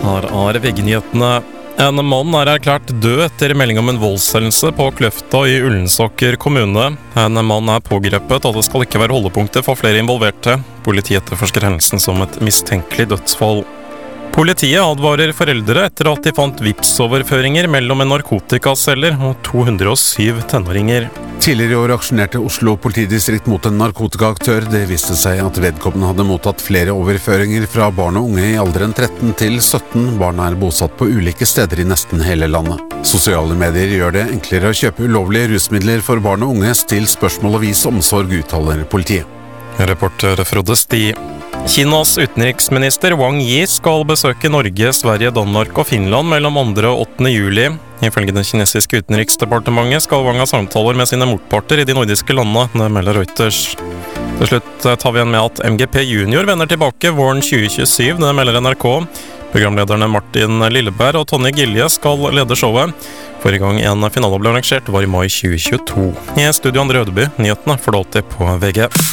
Her er VG-nyhetene. En mann er erklært død etter melding om en voldshendelse på Kløfta i Ullensaker kommune. En mann er pågrepet, og det skal ikke være holdepunkter for flere involverte. Politiet etterforsker hendelsen som et mistenkelig dødsfall. Politiet advarer foreldre etter at de fant Vipps-overføringer mellom en narkotikaselger og 207 tenåringer. Tidligere i år aksjonerte Oslo politidistrikt mot en narkotikaaktør. Det viste seg at vedkommende hadde mottatt flere overføringer fra barn og unge i alderen 13 til 17. Barna er bosatt på ulike steder i nesten hele landet. Sosiale medier gjør det enklere å kjøpe ulovlige rusmidler for barn og unge. Still spørsmål og vis omsorg, uttaler politiet. Reporter Frode Sti. Kinas utenriksminister Wang Yi skal besøke Norge, Sverige, Danmark og Finland mellom 2. og 8. juli. Ifølge det kinesiske utenriksdepartementet skal Wang ha samtaler med sine motparter i de nordiske landene, det melder Reuters. Til slutt tar vi igjen med at MGP Junior vender tilbake våren 2027, det melder NRK. Programlederne Martin Lilleberg og Tonje Gilje skal lede showet. Forrige gang en finale ble arrangert var i mai 2022. I studio Andre Ødeby, nyhetene får du alltid på VG.